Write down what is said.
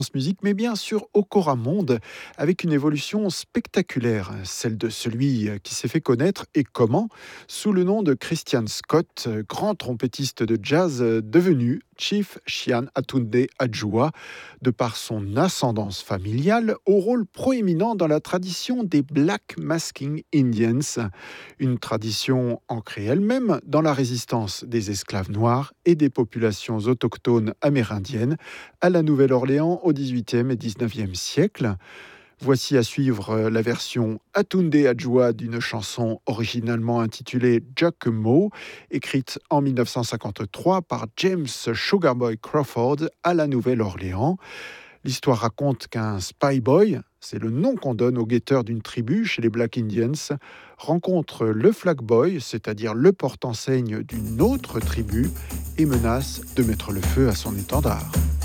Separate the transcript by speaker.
Speaker 1: Musique, mais bien sûr Okora Monde, avec une évolution spectaculaire, celle de celui qui s'est fait connaître et comment, sous le nom de Christian Scott, grand trompettiste de jazz devenu Chief Shian Atunde Adjoua, de par son ascendance familiale, au rôle proéminent dans la tradition des Black Masking Indians, une tradition ancrée elle-même dans la résistance des esclaves noirs et des populations autochtones amérindiennes à la Nouvelle-Orléans au XVIIIe et XIXe siècle. Voici à suivre la version Atunde Adjoua d'une chanson originalement intitulée Giacomo, écrite en 1953 par James Sugarboy Crawford à la Nouvelle-Orléans. L'histoire raconte qu'un spy boy, c'est le nom qu'on donne au guetteur d'une tribu chez les Black Indians, rencontre le flag boy, c'est-à-dire le porte-enseigne d'une autre tribu, et menace de mettre le feu à son étendard.